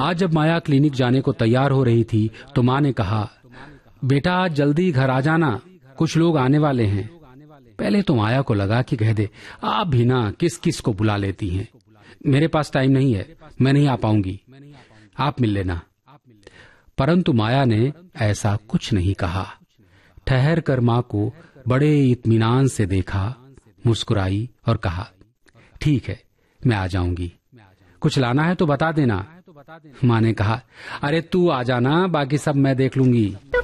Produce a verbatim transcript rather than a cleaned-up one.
आज जब माया क्लिनिक जाने को तैयार हो रही थी तो माँ ने कहा, बेटा आज जल्दी घर आ जाना, कुछ लोग आने वाले हैं। पहले तो माया को लगा कि कह दे, आप भी ना किस किस को बुला लेती हैं, मेरे पास टाइम नहीं है, मैं नहीं आ पाऊंगी, आप मिल लेना। परंतु माया ने ऐसा कुछ नहीं कहा। ठहर कर माँ को बड़े इत्मीनान से देखा, मुस्कुराई और कहा, ठीक है मैं आ जाऊंगी, कुछ लाना है तो बता देना। माँ ने कहा, अरे तू आ जाना, बाकी सब मैं देख लूंगी।